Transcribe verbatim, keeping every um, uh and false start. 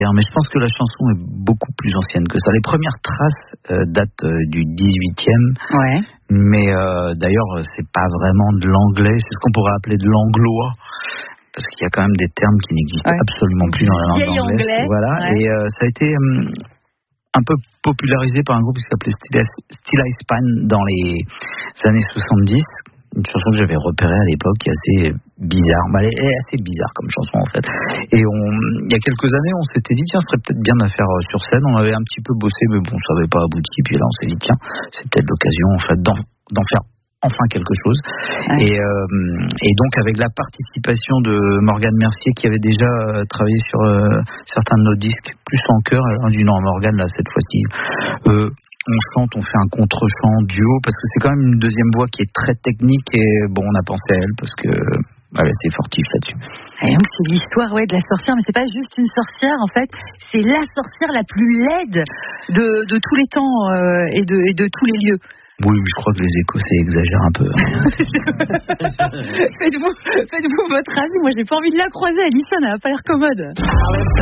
Mais je pense que la chanson est beaucoup plus ancienne que ça. Les premières traces euh, datent euh, du dix-huitième. Ouais. Mais euh, d'ailleurs, c'est pas vraiment de l'anglais. C'est ce qu'on pourrait appeler de l'anglois. Parce qu'il y a quand même des termes qui n'existent ouais. absolument plus dans la langue Vieil anglaise. anglais. Voilà. Ouais. Et euh, ça a été hum, un peu popularisé par un groupe qui s'appelait Still I Span dans les années soixante-dix. Une chanson que j'avais repérée à l'époque, qui est assez bizarre. Bah, elle est assez bizarre comme chanson en fait. Et on, il y a quelques années, on s'était dit tiens, ce serait peut-être bien de la faire sur scène. On avait un petit peu bossé, mais bon, ça n'avait pas abouti. Puis là, on s'est dit tiens, c'est peut-être l'occasion en fait d'en, d'en faire enfin quelque chose. Ouais. Et, euh, et donc avec la participation de Morgane Mercier qui avait déjà euh, travaillé sur euh, certains de nos disques, plus en chœur, hein, du non Morgane là cette fois-ci. Euh, on chante, on fait un contre-chant duo parce que c'est quand même une deuxième voix qui est très technique et bon on a pensé à elle parce que elle est assez fortive là-dessus. Et donc c'est l'histoire ouais, de la sorcière, mais c'est pas juste une sorcière en fait, c'est la sorcière la plus laide de, de tous les temps euh, et, de, et de tous les lieux. Oui, je crois que les Écossais exagèrent un peu. faites-vous, faites-vous votre avis, moi j'ai pas envie de la croiser, Alison, elle a pas l'air commode.